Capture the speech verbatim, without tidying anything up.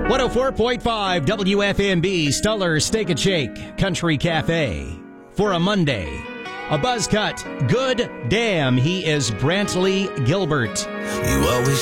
one oh four point five W F M B, Stuller Steak and Shake, Country Cafe. For a Monday, a buzz cut. Good damn, he is Brantley Gilbert. You always